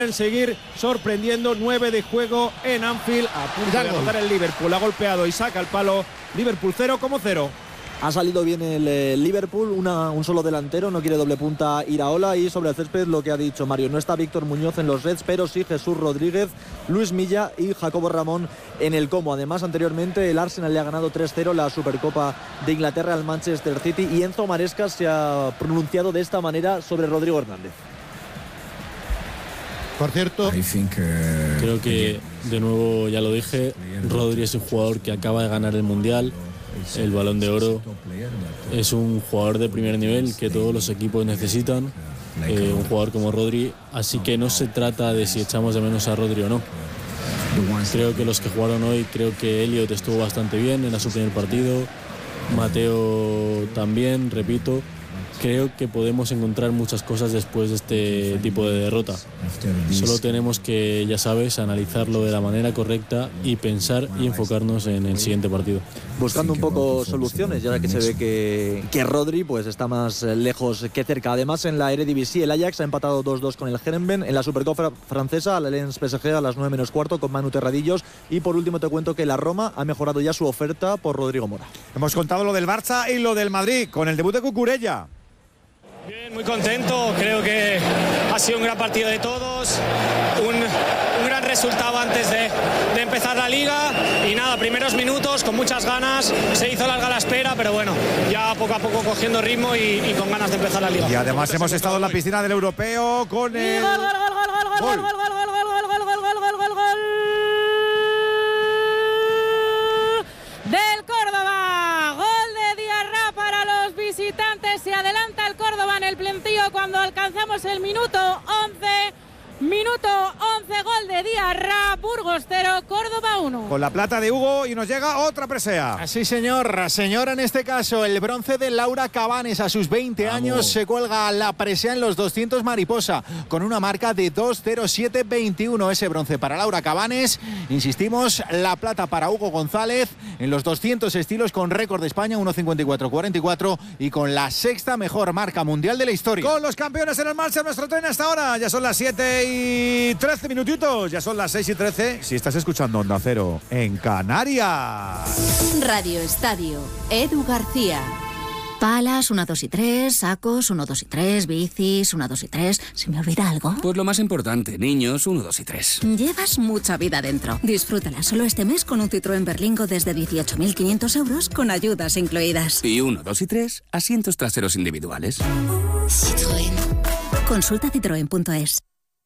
seguir sorprendiendo. 9 de juego en Anfield, a punto de anotar el Liverpool. Ha golpeado y saca el palo. Liverpool 0-0. Ha salido bien el Liverpool, un solo delantero, no quiere doble punta Iraola. Y sobre el césped lo que ha dicho Mario, no está Víctor Muñoz en los Reds, pero sí Jesús Rodríguez, Luis Milla y Jacobo Ramón en el Como. Además, anteriormente el Arsenal le ha ganado 3-0 la Supercopa de Inglaterra al Manchester City, y Enzo Maresca se ha pronunciado de esta manera sobre Rodrigo Hernández. Por cierto, creo que, de nuevo ya lo dije, Rodri es un jugador que acaba de ganar el Mundial, el Balón de Oro. Es un jugador de primer nivel que todos los equipos necesitan, un jugador como Rodri, así que no se trata de si echamos de menos a Rodri o no. Creo que los que jugaron hoy, creo que Elliot estuvo bastante bien, era su primer partido, Mateo también, repito. Creo que podemos encontrar muchas cosas después de este tipo de derrota. Solo tenemos que, ya sabes, analizarlo de la manera correcta y pensar y enfocarnos en el siguiente partido. Buscando un poco soluciones, ya que se ve que Rodri pues está más lejos que cerca. Además, en la Eredivisie, el Ajax ha empatado 2-2 con el Herenveen. En la Supercopa francesa, la Lens PSG a las 9:15 con Manu Terradillos. Y por último te cuento que la Roma ha mejorado ya su oferta por Rodrigo Mora. Hemos contado lo del Barça y lo del Madrid, con el debut de Cucurella. Bien, muy contento, creo que ha sido un gran partido de todos, un gran resultado antes de empezar la liga y nada, primeros minutos con muchas ganas, se hizo larga la espera, pero bueno, ya poco a poco cogiendo ritmo y con ganas de empezar la liga. Y además hemos estado en la piscina del europeo con el... ¡Gol! Del Córdoba, gol de Diarra para los visitantes. Se adelanta el Córdoba en el plantío cuando alcanzamos el minuto 11. Minuto 11, gol de Diarra, Burgos 0, Córdoba 1. Con la plata de Hugo y nos llega otra presea. Sí, señor. Señora, en este caso, el bronce de Laura Cabanes. A sus 20 años se cuelga la presea en los 200 mariposa con una marca de 2:07:21. Ese bronce para Laura Cabanes. Insistimos, la plata para Hugo González en los 200 estilos con récord de España 1:54:44 y con la sexta mejor marca mundial de la historia. Con los campeones en el marcha nuestro tren hasta ahora. Ya son las 7:13 minutitos. Ya son las 6:13. Si estás escuchando Onda Cero en Canarias. Radio Estadio, Edu García. Palas, 1, 2 y 3, sacos, 1, 2 y 3, bicis, 1, 2 y 3. ¿Se me olvida algo? Pues lo más importante, niños, 1, 2 y 3. Llevas mucha vida dentro. Disfrútala solo este mes con un Citroën Berlingo desde 18.500 euros con ayudas incluidas. Y 1, 2 y 3, asientos traseros individuales. Citroën. Consulta citroen.es.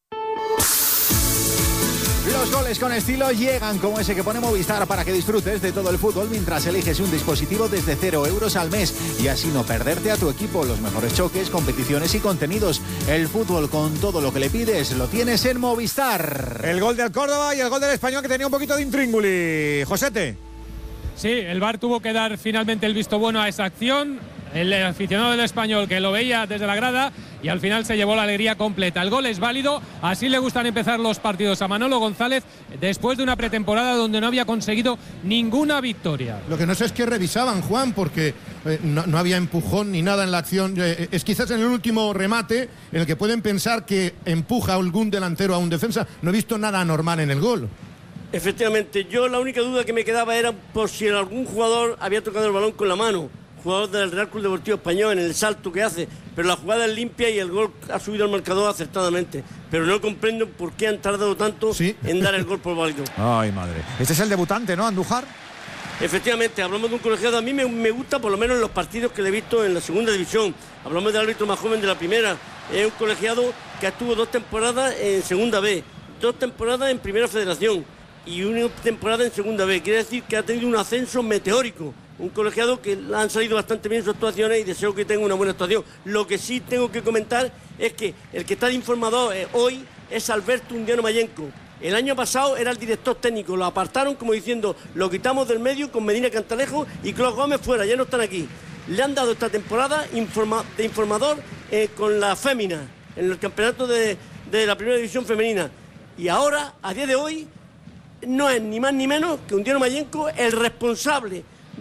Los goles con estilo llegan como ese que pone Movistar para que disfrutes de todo el fútbol mientras eliges un dispositivo desde 0 euros al mes y así no perderte a tu equipo los mejores choques, competiciones y contenidos. El fútbol con todo lo que le pides lo tienes en Movistar. El gol del Córdoba y el gol del Español, que tenía un poquito de intrínguli. Josete. Sí, el VAR tuvo que dar finalmente el visto bueno a esa acción. El aficionado del Español que lo veía desde la grada y al final se llevó la alegría completa. El gol es válido, así le gustan empezar los partidos a Manolo González después de una pretemporada donde no había conseguido ninguna victoria. Lo que no sé es que revisaban, Juan, porque no había empujón ni nada en la acción. Es quizás en el último remate en el que pueden pensar que empuja algún delantero a un defensa. No he visto nada anormal en el gol. Efectivamente, yo la única duda que me quedaba era por si algún jugador había tocado el balón con la mano. Jugador del Real Club Deportivo Español en el salto que hace, pero la jugada es limpia y el gol ha subido al marcador acertadamente, pero no comprendo por qué han tardado tanto en dar el gol por válido. Ay, madre. Este es el debutante, ¿no? Andújar. Efectivamente, hablamos de un colegiado. A mí me gusta, por lo menos en los partidos que le he visto en la segunda división. Hablamos del árbitro más joven de la primera. Es un colegiado que estuvo 2 temporadas en segunda B, 2 temporadas en primera federación y una temporada en segunda B. Quiere decir que ha tenido un ascenso meteórico. Un colegiado que han salido bastante bien sus actuaciones y deseo que tenga una buena actuación. Lo que sí tengo que comentar es que el que está de informador hoy es Alberto Undiano Mayenco. El año pasado era el director técnico, lo apartaron como diciendo, lo quitamos del medio con Medina Cantalejo y Clos Gómez fuera, ya no están aquí. Le han dado esta temporada de informador con la fémina, en el campeonato de la primera división femenina. Y ahora, a día de hoy, no es ni más ni menos que Undiano Mayenco el responsable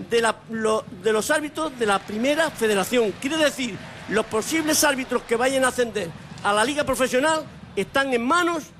de los árbitros de la primera federación. Quiere decir, los posibles árbitros que vayan a ascender a la liga profesional están en manos